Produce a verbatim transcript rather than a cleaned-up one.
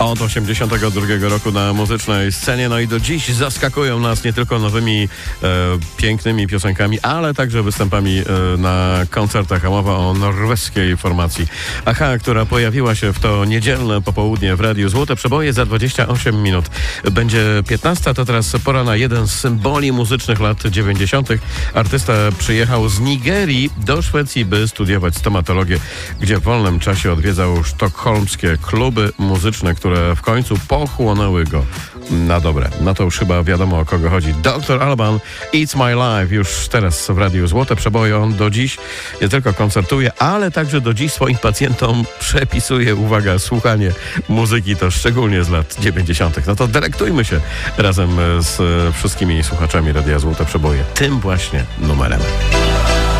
Od osiemdziesiątego drugiego roku na muzycznej scenie, no i do dziś zaskakują nas nie tylko nowymi e, pięknymi piosenkami, ale także występami e, na koncertach. A mowa o norweskiej formacji Aha, która pojawiła się w to niedzielne popołudnie w Radiu Złote Przeboje za dwadzieścia osiem minut. Będzie piętnasta, to teraz pora na jeden z symboli muzycznych lat dziewięćdziesiątych. Artysta przyjechał z Nigerii do Szwecji, by studiować stomatologię, gdzie w wolnym czasie odwiedzał sztokholmskie kluby muzyczne, które w końcu pochłonęły go na dobre. No to już chyba wiadomo, o kogo chodzi. doktor Alban, It's My Life, już teraz w Radiu Złote Przeboje. On do dziś nie tylko koncertuje, ale także do dziś swoim pacjentom przepisuje, uwaga, słuchanie muzyki, to szczególnie z lat dziewięćdziesiątych. No to delektujmy się razem z wszystkimi słuchaczami Radia Złote Przeboje tym właśnie numerem.